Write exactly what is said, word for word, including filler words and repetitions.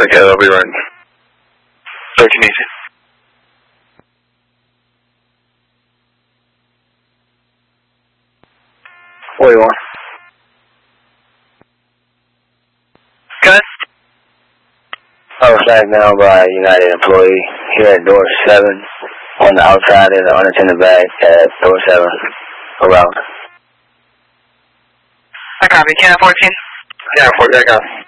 Okay, I'll be right. thirteen easy. forty-one. Good. I was flagged down by a United employee here at door seven on the outside of the unattended bag at door seven around. I copy. Can I fourteen? Yeah, fourteen, I got.